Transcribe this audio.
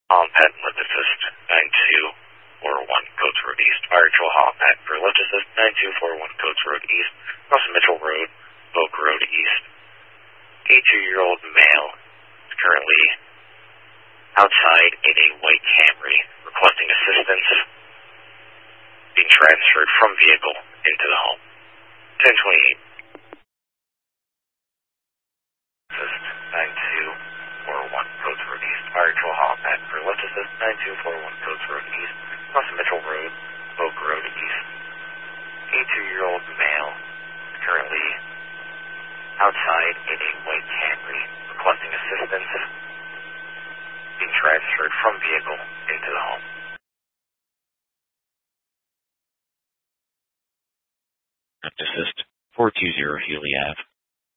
Pet Lift Assist 9241 Coates Road East. Fire Patrol Pet for Lift Assist 9241 Coates Road East. Cross Mitchell Road, Oak Road East. A 2-year-old male is currently outside in a white Camry requesting assistance, being transferred from vehicle into the home. 1028. Assist 9241 Coates Road East. Fire Patrol Pet for Lift Assist 9241 Coates Road East. Cross Mitchell Road, Oak Road East. A 2-year-old male is currently outside in a white Camry requesting assistance, being transferred from vehicle into the home. Assist 420 Healy Ave.